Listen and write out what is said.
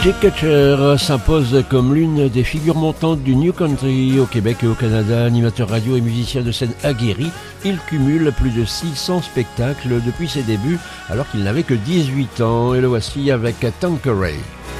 Jake Kutcher s'impose comme l'une des figures montantes du New Country au Québec et au Canada. Animateur radio et musicien de scène aguerri, il cumule plus de 600 spectacles depuis ses débuts alors qu'il n'avait que 18 ans. Et le voici avec Tanqueray.